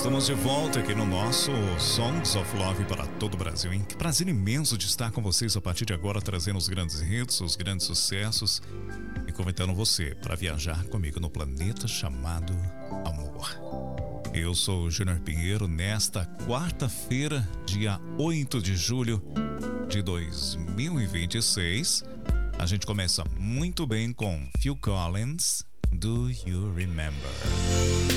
Estamos de volta aqui no nosso Songs of Love para todo o Brasil, hein? Que prazer imenso de estar com vocês a partir de agora, trazendo os grandes hits, os grandes sucessos e convidando você para viajar comigo no planeta chamado Amor. Eu sou o Júnior Pinheiro. Nesta quarta-feira, dia 8 de julho de 2026, a gente começa muito bem com Phil Collins, Do You Remember?